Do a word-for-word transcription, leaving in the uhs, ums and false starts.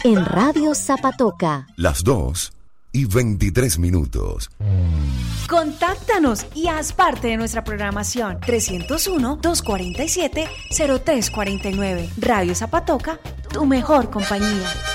En Radio Zapatoca. Las dos y veintitrés minutos. Contáctanos y haz parte de nuestra programación. trescientos uno, doscientos cuarenta y siete, cero tres cuarenta y nueve. Radio Zapatoca, tu mejor compañía.